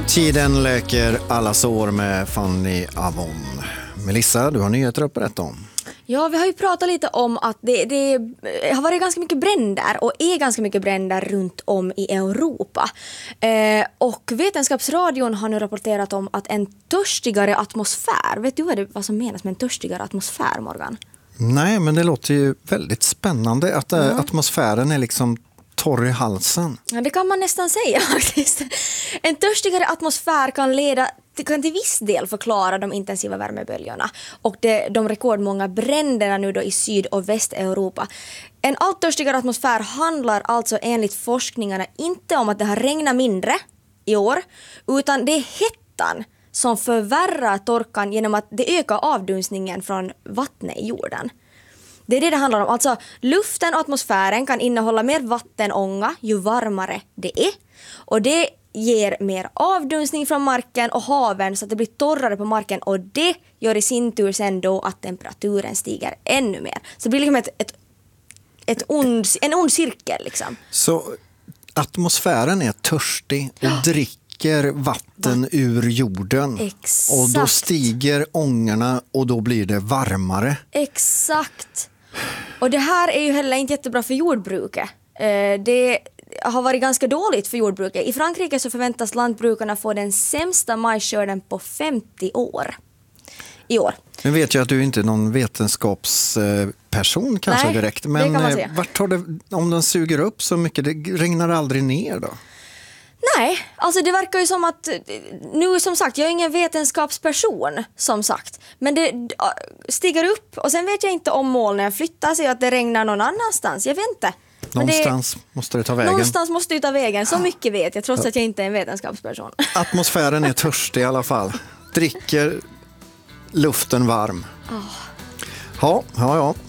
Tiden läker alla sår med Fanny Avon. Melissa, du har nyheter att berätta om. Ja, vi har ju pratat lite om att det har varit ganska mycket bränder och är ganska mycket bränder runt om i Europa. Och Vetenskapsradion har nu rapporterat om att en törstigare atmosfär, vet du vad som menas med en törstigare atmosfär, Morgan? Nej, men det låter ju väldigt spännande att atmosfären är liksom torr i halsen. Ja, det kan man nästan säga faktiskt. En törstigare atmosfär kan till viss del förklara de intensiva värmeböljorna och de rekordmånga bränderna nu då i Syd- och Västeuropa. En allt törstigare atmosfär handlar alltså enligt forskningarna inte om att det har regnat mindre i år, utan det är hettan som förvärrar torkan genom att det ökar avdunstningen från vattnet i jorden. Det är det handlar om. Alltså luften och atmosfären kan innehålla mer vattenånga ju varmare det är. Och det ger mer avdunstning från marken och haven så att det blir torrare på marken. Och det gör i sin tur sen då att temperaturen stiger ännu mer. Så det blir liksom en ond cirkel liksom. Så atmosfären är törstig och dricker vatten ur jorden. Exakt. Och då stiger ångorna och då blir det varmare. Exakt. Och det här är ju heller inte jättebra för jordbruket. Det har varit ganska dåligt för jordbruket. I Frankrike så förväntas lantbrukarna få den sämsta majskörden på 50 år. I år. Nu vet jag att du inte är någon vetenskapsperson kanske. Nej, direkt. Men vart har det, om den suger upp så mycket, det regnar aldrig ner då? Nej, alltså det verkar ju som att nu som sagt, jag är ingen vetenskapsperson som sagt, men det stiger upp och sen vet jag inte om molnen flyttar sig och att det regnar någon annanstans, jag vet inte. Någonstans måste det ta vägen. Någonstans måste det ta vägen, så mycket vet jag trots att jag inte är en vetenskapsperson. Atmosfären är törstig i alla fall. Dricker luften varm. Ja.